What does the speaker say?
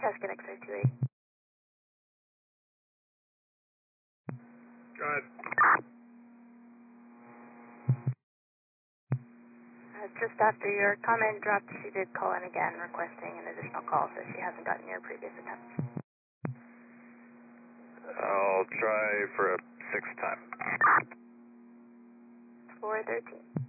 Casket X-ray 28. Go ahead. Just after your comment dropped, she did call in again requesting an additional call, so she hasn't gotten your previous attempt. I'll try for a 6th time. 413.